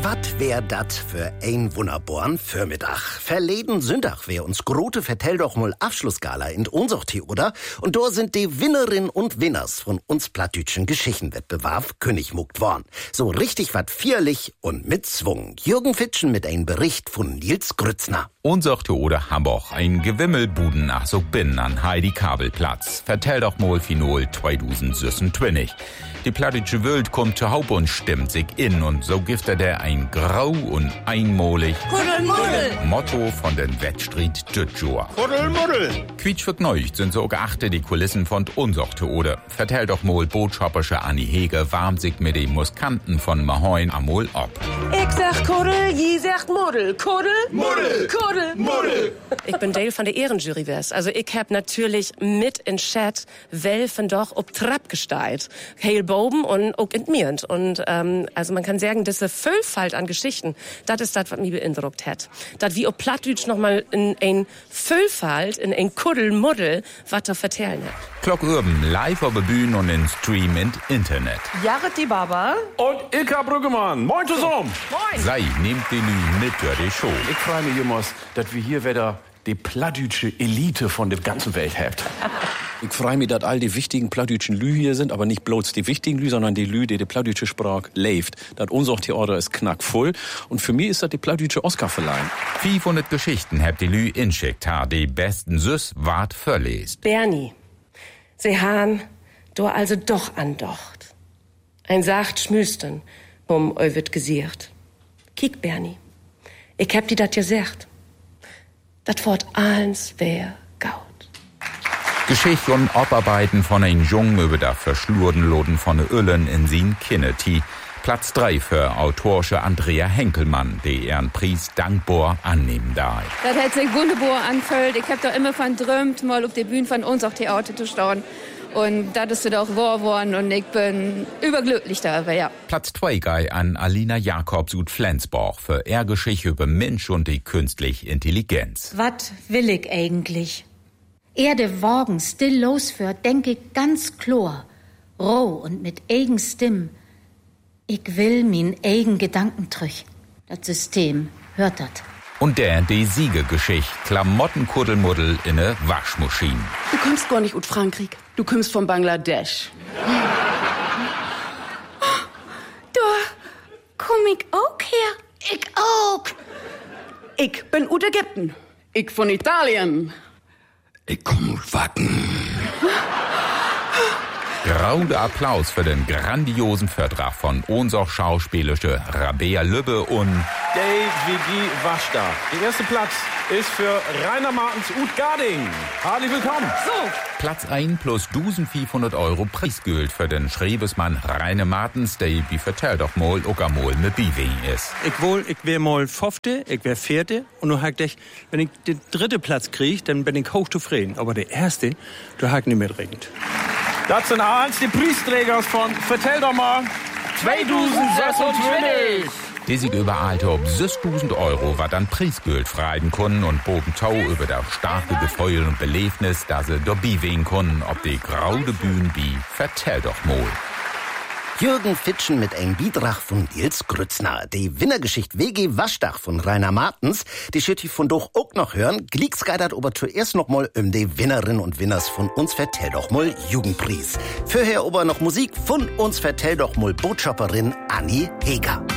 Wat wär dat für ein wunderborn Vormittag? Verleden Sonntag wär uns grote Vertell doch mal Abschlussgala in unser Theater und da sind die Winnerinnen und Winners von uns plattdütschen Geschichtenwettbewerb König muckt worden. So richtig wat vierlich und mit Zwung. Jürgen Fitschen mit einem Bericht von Nils Grützner. Unser Theater Hamburg, ein Gewimmelbuden ach so bin an Heidi Kabelplatz. Vertell doch mal Finol 2026. Die plattdütsche Welt kommt zu Haupt und stimmt sich in und so gibt der ein grau und einmalig Kuddelmuddel Motto von den Wettstreet Dütjoa. Kuddelmuddel. Quietschvergneucht sind so geachte die Kulissen von unser Theater. Vertell doch mal boodschappersche Annie Hege warm sich mit den Muskanten von Mahoin amol ab. Ich sag Kuddel, je sagt Muddel. Kuddel, Muddel. Kuddel, Muddel. Ich bin Teil von der Ehrenjury wär's. Also ich hab natürlich mit in Chat Welfen doch ob Trapp gesteit. Heil Boben und auch entmirend. Und also man kann sagen, diese Vielfalt an Geschichten, das ist das, was mich beeindruckt hat. Das wie ob Plattdütsch nochmal in ein Vielfalt, in ein Kuddelmuddel, was da vertellen hat. Glock Urban live auf der Bühne und in Stream und Internet. Jared die Baba. Und Ilka Brüggemann. Moin zusammen. Sei, nehmt die Lü mit durch die Show. Ich freue mich immer, dass wir hier wieder die plattdütsche Elite von der ganzen Welt habt. Ich freue mich, dass all die wichtigen plattdütschen Lü hier sind, aber nicht bloß die wichtigen Lü, sondern die Lü, die plattdütsche Sprache lebt. Das unser Theater ist knackvoll und für mich ist das die plattdütsche Oscarverleihung. 500 Geschichten habt die Lü inschickt, die besten Süß wart verlest. Bernie, sie han do also doch andocht. Ein sacht Schmüsten, wird gesiert. Kiek, Bernie, ich hab die dat gesagt. Dat Wort eins wär gaut. Geschichte und Abarbeiten von ein Jungen über der verschlurden Loden von Öllen in sin Kinneti. Platz 3 für autorsche Andrea Henkelmann, die ihren Preis dankbar annehmen darf. Das hat sich wunderbar angefühlt. Ich hab doch immer von träumt, mal auf der Bühne von uns auch Theater zu stehen. Und das ist doch wahr geworden und ich bin überglücklich darüber, ja. Platz 2 geht an Alina Jakobs ut Flensborg für ihre Geschichte über Mensch und die künstliche Intelligenz. Was will ich eigentlich? Erde Wagen still losführt, denke ich ganz klar, roh und mit eigen Stimm. Ich will min eigen Gedanken trüch. Das System hört dat. Und die Siegegeschichte, Klamottenkuddelmuddel in ne Waschmaschine. Du kommst gar nicht aus Frankreich. Du kommst von Bangladesch. Da komm ich auch her. Ich auch. Ich bin aus Ägypten. Ich von Italien. Ich komm aus Wacken. Grauender Applaus für den grandiosen Vertrag von unser schauspielische Rabea Lübbe und Dave Vigi Waschda. Der erste Platz ist für Rainer Martens Ut Garding. Herzlich willkommen. So. Platz 1 plus 1500 € Preisgeld für den Schriebesmann Rainer Martens, der wie vertellt doch mal auch einmal mit Biwing ist. Ich wär mal 5., ich wär 4. und nur hakt ich, wenn ich den 3. Platz krieg, dann bin ich hochzufrieden. Aber der 1., da hakt nicht mitregend. Das sind eins die Preisträger von Vertell doch mal 2026. Die sich überall ob 6.000 €, was dann Preisgeld freien können und bogen Tau über das starke Gefeul und Belebnis, da sie dabei wehen können, ob die graude Bühne wie Vertell doch mal. Jürgen Fitschen mit einem Beitrag von Nils Grützner. Die Winnergeschichte WG Waschdach von Rainer Martens, die schütt ich von doch auch noch hören. Glicksgeidert aber zuerst noch mal die Winnerinnen und Winners von uns Vertell doch mal Jugendpreis. Vorher aber noch Musik von uns Vertell doch mal Boodschapperin Annie Heger.